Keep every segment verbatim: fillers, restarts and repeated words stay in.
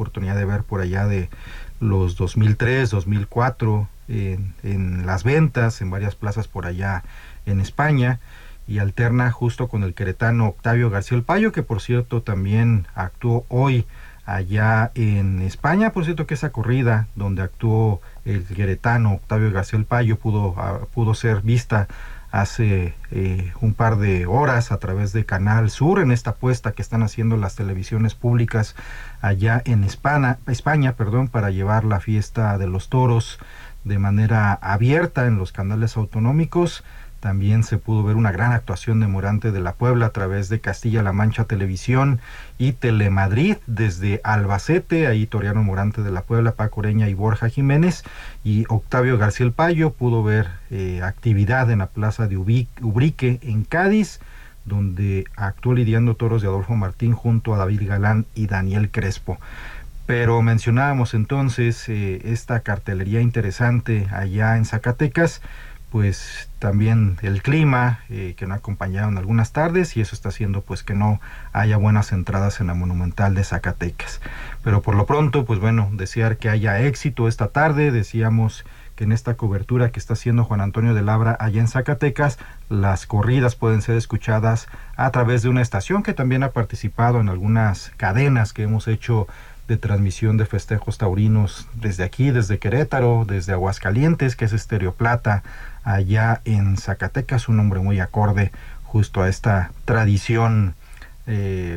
oportunidad de ver por allá de los dos mil tres, dos mil cuatro, en, en las ventas, en varias plazas por allá en España, y alterna justo con el queretano Octavio García El Payo, que por cierto también actuó hoy allá en España. Por cierto que esa corrida donde actuó el queretano Octavio García El Payo pudo, uh, pudo ser vista hace eh, un par de horas a través de Canal Sur, en esta apuesta que están haciendo las televisiones públicas allá en España, España, perdón, para llevar la fiesta de los toros de manera abierta en los canales autonómicos. También se pudo ver una gran actuación de Morante de la Puebla a través de Castilla-La Mancha Televisión y Telemadrid desde Albacete. Ahí torearon Morante de la Puebla, Paco Ureña y Borja Jiménez. Y Octavio García El Payo pudo ver eh, actividad en la plaza de Ubrique en Cádiz, donde actuó lidiando toros de Adolfo Martín junto a David Galán y Daniel Crespo. Pero mencionábamos entonces eh, esta cartelería interesante allá en Zacatecas, pues también el clima eh, que no ha acompañado en algunas tardes, y eso está haciendo pues que no haya buenas entradas en la Monumental de Zacatecas. Pero por lo pronto, pues bueno, desear que haya éxito esta tarde. Decíamos que en esta cobertura que está haciendo Juan Antonio de Labra allá en Zacatecas, las corridas pueden ser escuchadas a través de una estación que también ha participado en algunas cadenas que hemos hecho de transmisión de festejos taurinos desde aquí, desde Querétaro, desde Aguascalientes, que es Estéreo Plata, allá en Zacatecas, un nombre muy acorde justo a esta tradición eh,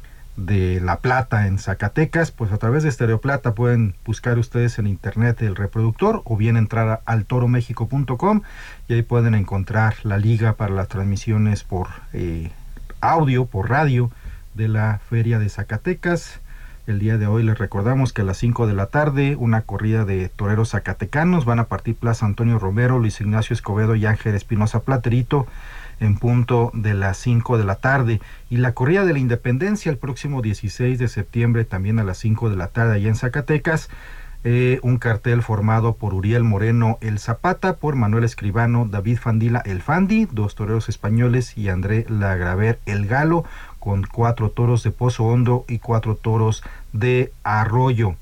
de la plata en Zacatecas. Pues a través de Estéreo Plata pueden buscar ustedes en internet el reproductor o bien entrar a al toro mexico punto com y ahí pueden encontrar la liga para las transmisiones por eh, audio, por radio de la Feria de Zacatecas. El día de hoy les recordamos que a las cinco de la tarde una corrida de toreros zacatecanos. Van a partir Plaza Antonio Romero, Luis Ignacio Escobedo y Ángel Espinosa Platerito en punto de las cinco de la tarde. Y la corrida de la Independencia el próximo dieciséis de septiembre también a las cinco de la tarde allá en Zacatecas. Eh, un cartel formado por Uriel Moreno el Zapata, por Manuel Escribano, David Fandila el Fandi, dos toreros españoles, y André Lagraver el Galo, con cuatro toros de Pozo Hondo y cuatro toros de Arroyo.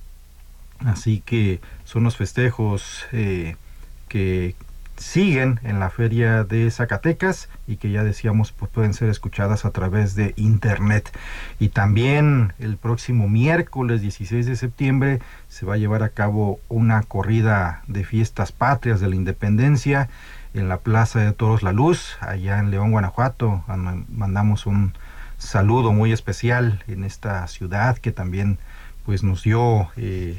Así que son los festejos eh, que siguen en la Feria de Zacatecas y que ya decíamos pues pueden ser escuchadas a través de internet. Y también el próximo miércoles dieciséis de septiembre se va a llevar a cabo una corrida de fiestas patrias de la Independencia en la Plaza de Toros La Luz, allá en León, Guanajuato. Mandamos un saludo muy especial en esta ciudad que también pues nos dio eh,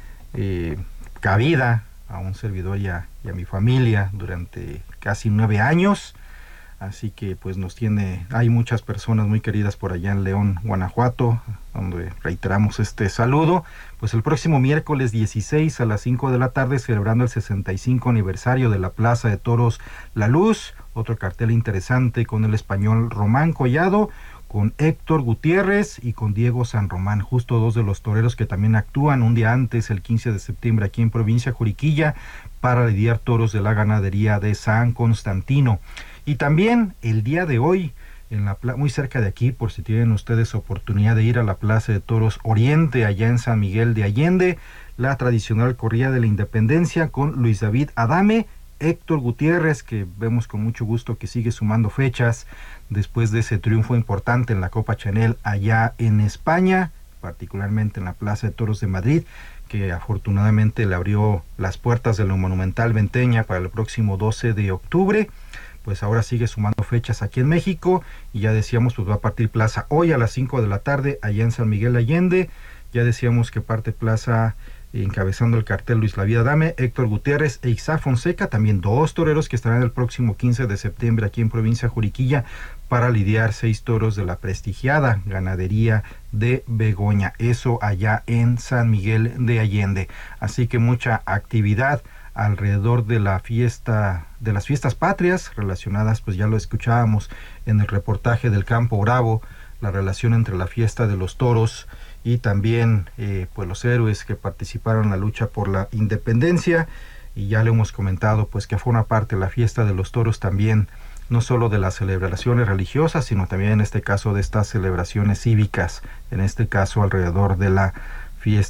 eh, cabida a un servidor y a, y a mi familia durante casi nueve años. Así que pues nos tiene, hay muchas personas muy queridas por allá en León, Guanajuato, donde reiteramos este saludo. Pues el próximo miércoles dieciséis a las cinco de la tarde, celebrando el sesenta y cinco aniversario de la Plaza de Toros La Luz, otro cartel interesante con el español Román Collado, con Héctor Gutiérrez y con Diego San Román, justo dos de los toreros que también actúan un día antes, el quince de septiembre, aquí en Provincia Juriquilla, para lidiar toros de la ganadería de San Constantino. Y también el día de hoy, en la pla- muy cerca de aquí, por si tienen ustedes oportunidad de ir a la Plaza de Toros Oriente, allá en San Miguel de Allende, la tradicional corrida de la Independencia con Luis David Adame, Héctor Gutiérrez, que vemos con mucho gusto que sigue sumando fechas después de ese triunfo importante en la Copa Chanel allá en España, particularmente en la Plaza de Toros de Madrid, que afortunadamente le abrió las puertas de la Monumental Venteña para el próximo doce de octubre. Pues ahora sigue sumando fechas aquí en México, y ya decíamos, pues va a partir plaza hoy a las cinco de la tarde allá en San Miguel Allende. Ya decíamos que parte plaza encabezando el cartel Luis David Adame, Héctor Gutiérrez e Ixá Fonseca, también dos toreros que estarán el próximo quince de septiembre aquí en Provincia Juriquilla para lidiar seis toros de la prestigiada ganadería de Begoña, eso allá en San Miguel de Allende. Así que mucha actividad alrededor de la fiesta, de las fiestas patrias relacionadas, pues ya lo escuchábamos en el reportaje del Campo Bravo, la relación entre la fiesta de los toros y también eh, pues los héroes que participaron en la lucha por la independencia. Y ya le hemos comentado pues que fue una parte de la fiesta de los toros también, no solo de las celebraciones religiosas, sino también en este caso de estas celebraciones cívicas, en este caso alrededor de la fiesta